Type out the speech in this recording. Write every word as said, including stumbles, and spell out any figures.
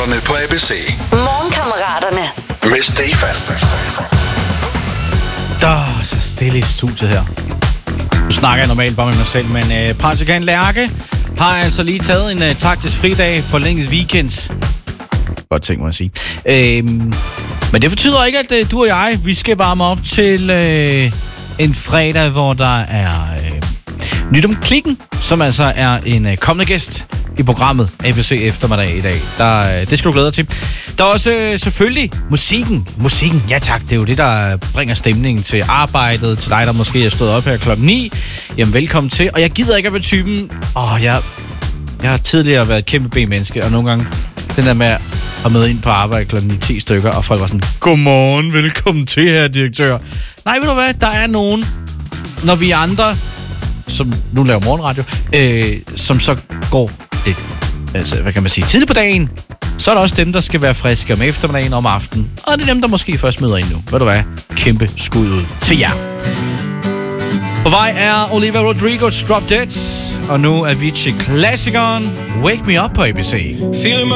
Morgenkammeraterne på A B C. Morgenkammeraterne. Med Stefan. Der er så stille i studiet her. Nu snakker jeg normalt bare med mig selv, men øh, praktikant Lærke har altså lige taget en øh, taktisk fridag, forlænget weekend. Godt ting, må jeg sige. Øhm, men det betyder ikke, at øh, du og jeg, vi skal varme op til øh, en fredag, hvor der er øh, nyt om klikken, som altså er en øh, kommende gæst i programmet A B C eftermiddag i dag. Der, øh, det skal du glæde dig til. Der er også øh, selvfølgelig musikken. Musikken, ja tak, det er jo det, der bringer stemningen til arbejdet, til dig, der måske er stået op her klokken ni. Jamen, velkommen til. Og jeg gider ikke at være typen... Åh, jeg, jeg har tidligere været et kæmpe B-menneske, og nogle gange den der med at møde ind på arbejde klokken ni ti stykker, og folk var sådan, godmorgen, velkommen til her, direktør. Nej, ved du hvad, der er nogen, når vi andre, som nu laver morgenradio, øh, som så går lidt, altså, hvad kan man sige, tidligt på dagen, så er der også dem, der skal være friske om eftermiddagen og om aftenen. Og det er dem, der måske først møder ind nu. Ved du hvad? Kæmpe skud ud til jer. På vej er Olivia Rodrigo's Drop Dead, og nu Avicii klassikeren Wake Me Up på A B C. Feeling